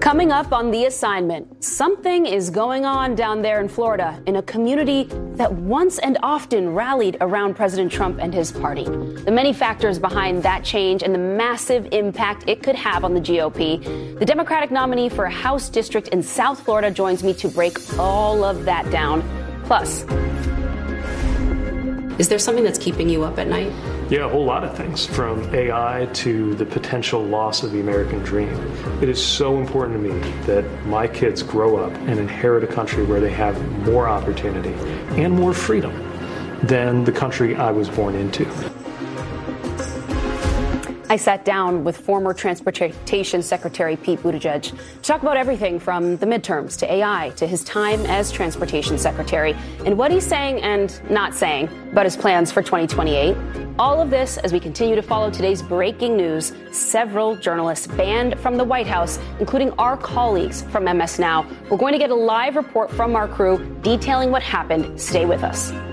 Coming up on The Assignment, something is going on down there in Florida in a community that once and often rallied around President Trump and his party. The many factors behind that change and the massive impact it could have on the GOP. The Democratic nominee for a House district in South Florida joins me to break all of that down. Plus, is there something that's keeping you up at night? Yeah, a whole lot of things, from AI to the potential loss of the American dream. It is so important to me that my kids grow up and inherit a country where they have more opportunity and more freedom than the country I was born into. I sat down with former Transportation Secretary Pete Buttigieg to talk about everything from the midterms to AI to his time as Transportation Secretary and what he's saying and not saying about his plans for 2028. All of this as we continue to follow today's breaking news. Several journalists banned from the White House, including our colleagues from MS Now. We're going to get a live report from our crew detailing what happened. Stay with us.